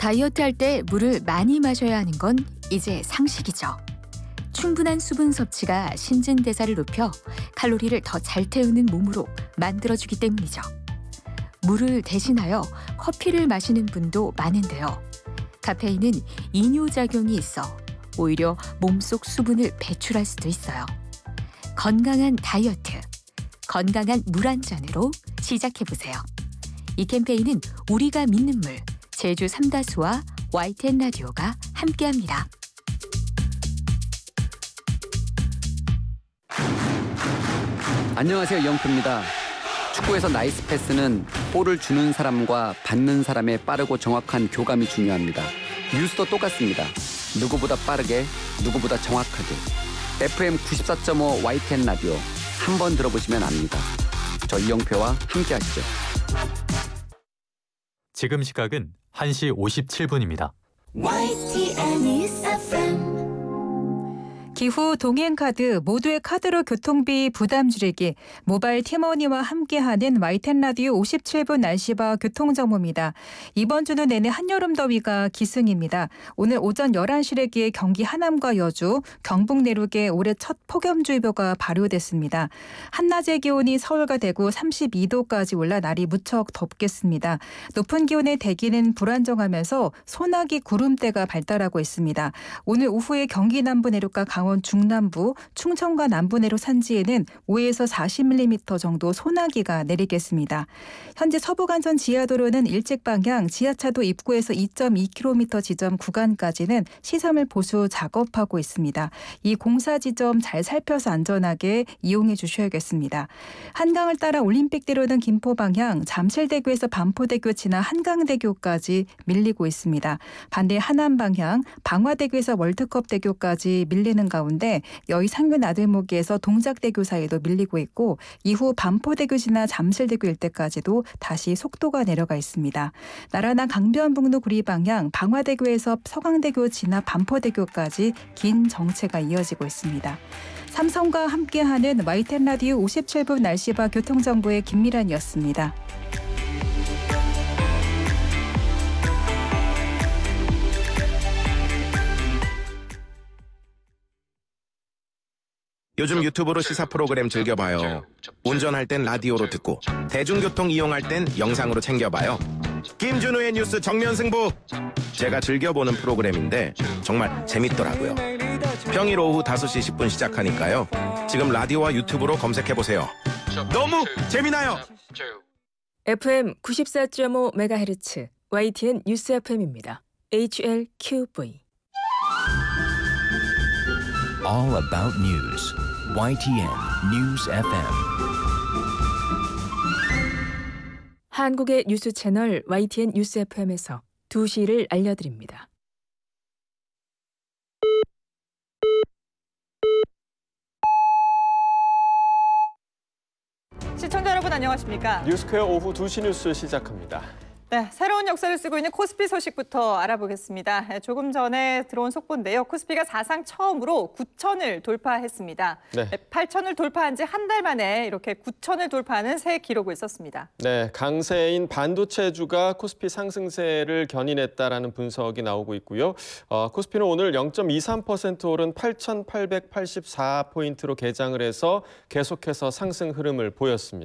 다이어트 할 때 물을 많이 마셔야 하는 건 이제 상식이죠. 충분한 수분 섭취가 신진대사를 높여 칼로리를 더 잘 태우는 몸으로 만들어주기 때문이죠. 물을 대신하여 커피를 마시는 분도 많은데요. 카페인은 이뇨작용이 있어 오히려 몸속 수분을 배출할 수도 있어요. 건강한 다이어트, 건강한 물 한 잔으로 시작해보세요. 이 캠페인은 우리가 믿는 물, 제주 삼다수와 YTN 라디오가 함께합니다. 안녕하세요, 이영표입니다. 축구에서 나이스 패스는 볼을 주는 사람과 받는 사람의 빠르고 정확한 교감이 중요합니다. 뉴스도 똑같습니다. 누구보다 빠르게, 누구보다 정확하게. FM 94.5 YTN 라디오 한번 들어보시면 압니다. 저 이영표와 함께하시죠. 지금 시각은 1시 57분입니다. YTN FM 기후 동행카드 모두의 카드로 교통비 부담 줄이기 모바일 티머니와 함께하는 YTN 라디오 57분 날씨와 교통정보입니다. 이번 주는 내내 한여름 더위가 기승입니다. 오늘 오전 11시에 기해 경기 하남과 여주, 경북 내륙에 올해 첫 폭염주의보가 발효됐습니다. 한낮의 기온이 서울과 대구 32도까지 올라 날이 무척 덥겠습니다. 높은 기온의 대기는 불안정하면서 소나기 구름대가 발달하고 있습니다. 오늘 오후에 경기 남부 내륙과 강원 중남부, 충청과 남부 내륙 산지에는 5에서 40mm 정도 소나기가 내리겠습니다. 현재 서부간선 지하도로는 일찍 방향 지하차도 입구에서 2.2km 지점 구간까지는 시설물 보수 작업하고 있습니다. 이 공사 지점 잘 살펴서 안전하게 이용해 주셔야겠습니다. 한강을 따라 올림픽대로는 김포 방향 잠실대교에서 반포대교 지나 한강대교까지 밀리고 있습니다. 반대 하남 방향 방화대교에서 월드컵대교까지 밀리는 가운데 여의 상교 나들목에서 동작대교 사이도 밀리고 있고 이후 반포대교 지나 잠실대교 일대까지도 다시 속도가 내려가 있습니다. 나라나 강변북로 구리 방향 방화대교에서 서강대교 지나 반포대교까지 긴 정체가 이어지고 있습니다. 삼성과 함께하는 YTN 라디오 57분 날씨와 교통정보의 김미란이었습니다. 요즘 유튜브로 시사 프로그램 즐겨봐요. 운전할 땐 라디오로 듣고 대중교통 이용할 땐 영상으로 챙겨봐요. 김준우의 뉴스 정면승부. 제가 즐겨보는 프로그램인데 정말 재밌더라고요. 평일 오후 5시 10분 시작하니까요. 지금 라디오와 유튜브로 검색해보세요. 너무 재미나요. FM 94.5MHz YTN 뉴스 FM입니다. HLQV All about news. YTN News FM. 한국의 뉴스 채널 YTN 뉴스 FM에서 2시를 알려드립니다. 시청자 여러분 안녕하십니까? 뉴스퀘어 오후 2시 뉴스 시작합니다. 네, 새로운 역사를 쓰고 있는 코스피 소식부터 알아보겠습니다. 조금 전에 들어온 속보인데요. 코스피가 사상 처음으로 9천을 돌파했습니다. 네. 8천을 돌파한 지 한 달 만에 이렇게 9천을 돌파하는 새 기록을 썼습니다. 네, 강세인 반도체주가 코스피 상승세를 견인했다라는 분석이 나오고 있고요. 코스피는 오늘 0.23% 오른 8,884포인트로 개장을 해서 계속해서 상승 흐름을 보였습니다.